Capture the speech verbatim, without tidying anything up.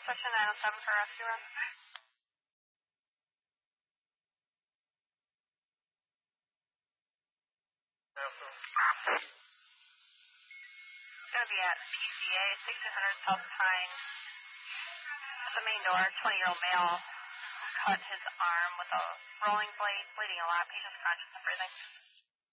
Section nine oh seven for rescue run. It's going to be at P C A, sixteen hundred South Pine. At the main door, twenty-year-old male who cut his arm with a rolling blade, bleeding a lot, patient's conscious and breathing.